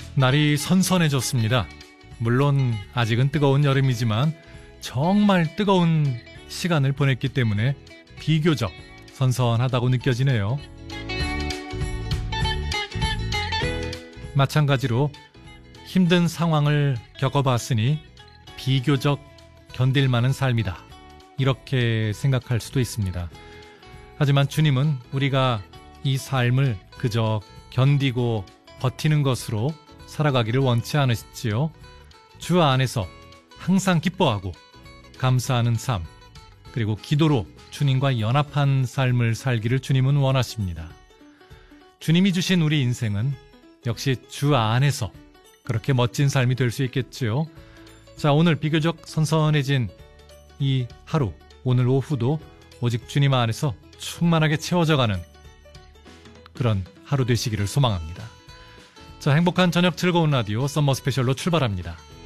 날이 선선해졌습니다. 물론 아직은 뜨거운 여름이지만 정말 뜨거운 시간을 보냈기 때문에 비교적 선선하다고 느껴지네요. 마찬가지로 힘든 상황을 겪어봤으니 비교적 견딜만한 삶이다, 이렇게 생각할 수도 있습니다. 하지만 주님은 우리가 이 삶을 그저 견디고 버티는 것으로 살아가기를 원치 않으시지요. 주 안에서 항상 기뻐하고 감사하는 삶, 그리고 기도로 주님과 연합한 삶을 살기를 주님은 원하십니다. 주님이 주신 우리 인생은 역시 주 안에서 그렇게 멋진 삶이 될 수 있겠지요. 자, 오늘 비교적 선선해진 이 하루, 오늘 오후도 오직 주님 안에서 충만하게 채워져가는 그런 하루 되시기를 소망합니다. 자, 행복한 저녁 즐거운 라디오 썸머 스페셜로 출발합니다.